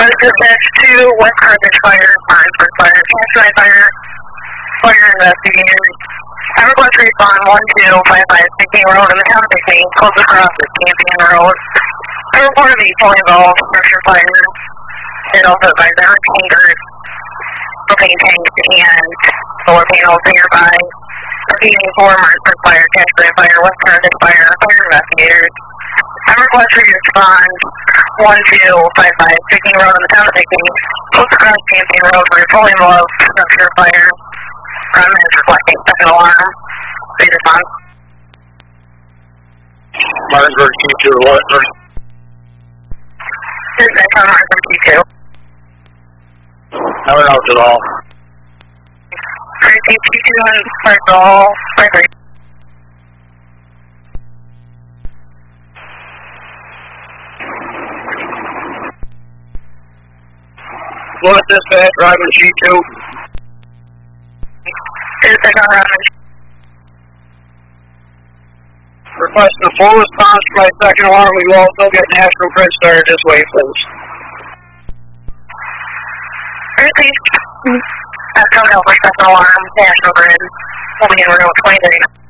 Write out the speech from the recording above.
Dispatch 2, West Carthage Fire, Martinsburg Fire, Cash Fire, fire investigator. I request respond 1255 Picking Road in the town of Picking, close across the Champion Road. I report the fully involved structure fire. It also by the tankers, propane tanks, and solar panels nearby. Repeating for Martinsburg Fire, Cash Fire, West Carthage Fire, fire investigators. I request for you to respond 1255 Picking Road in the town of Picking, close across Champion Road for a fully involved structure fire. Grumman is reflecting second alarm. Please respond. Martinsburg T2 or what? This is on Martinsburg T2. Never knows at all. T2 and Circle, Frederick. What dispatch, driving G2? This is on Robin. Requesting a full response for my second alarm. We will also get National Grid started this way, please. Please. That's coming over second alarm, National Grid. We'll be in room 23.